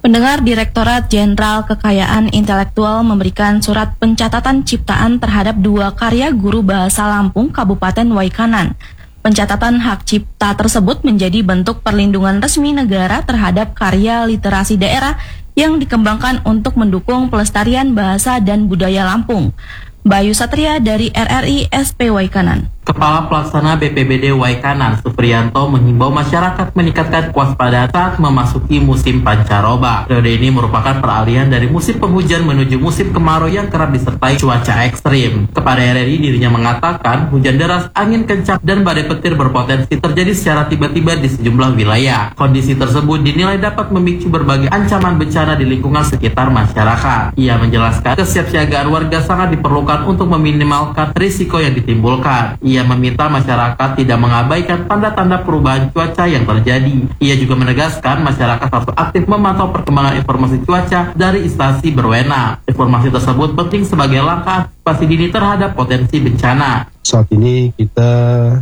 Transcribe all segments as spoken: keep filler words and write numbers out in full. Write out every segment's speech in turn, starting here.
Pendengar, Direktorat Jenderal Kekayaan Intelektual memberikan surat pencatatan ciptaan terhadap dua karya guru bahasa Lampung Kabupaten Waikanan. Pencatatan hak cipta tersebut menjadi bentuk perlindungan resmi negara terhadap karya literasi daerah yang dikembangkan untuk mendukung pelestarian bahasa dan budaya Lampung. Bayu Satria dari R R I S P Waikanan. Kepala Pelaksana B P B D Waikanan, Supriyanto, menghimbau masyarakat meningkatkan kewaspadaan saat memasuki musim pancaroba. Periode ini merupakan peralihan dari musim penghujan menuju musim kemarau yang kerap disertai cuaca ekstrim. Kepada R R I, dirinya mengatakan hujan deras, angin kencang, dan badai petir berpotensi terjadi secara tiba-tiba di sejumlah wilayah. Kondisi tersebut dinilai dapat memicu berbagai ancaman bencana di lingkungan sekitar masyarakat. Ia menjelaskan kesiapsiagaan warga sangat diperlukan untuk meminimalkan risiko yang ditimbulkan. Ia meminta masyarakat tidak mengabaikan tanda-tanda perubahan cuaca yang terjadi. Ia juga menegaskan masyarakat harus aktif memantau perkembangan informasi cuaca dari instansi berwenang. Informasi tersebut penting sebagai langkah antisipasi dini terhadap potensi bencana. Saat ini kita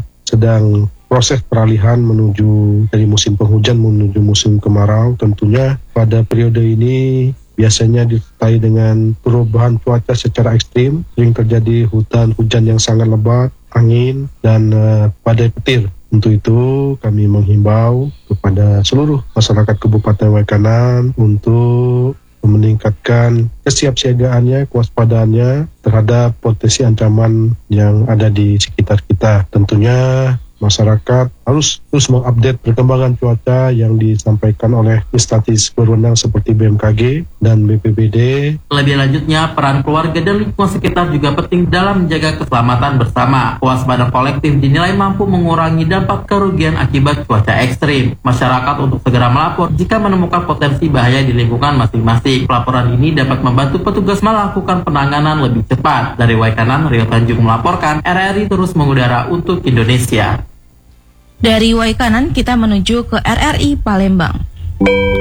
sedang proses peralihan menuju dari musim penghujan menuju musim kemarau. Tentunya pada periode ini biasanya disertai dengan perubahan cuaca secara ekstrim, sering terjadi hutan hujan yang sangat lebat, angin, dan uh, badai petir. Untuk itu kami menghimbau kepada seluruh masyarakat Kabupaten Waikanan untuk meningkatkan kesiapsiagaannya, kewaspadaannya terhadap potensi ancaman yang ada di sekitar kita. Tentunya masyarakat harus terus mengupdate perkembangan cuaca yang disampaikan oleh instansi berwenang seperti B M K G dan B P B D. Lebih lanjutnya, peran keluarga dan lingkungan sekitar juga penting dalam menjaga keselamatan bersama. Kewaspadaan kolektif dinilai mampu mengurangi dampak kerugian akibat cuaca ekstrim. Masyarakat untuk segera melapor jika menemukan potensi bahaya di lingkungan masing-masing. Pelaporan ini dapat membantu petugas melakukan penanganan lebih cepat. Dari Waikanan, Rio Tanjung melaporkan, R R I terus mengudara untuk Indonesia. Dari Waikanan kita menuju ke R R I Palembang.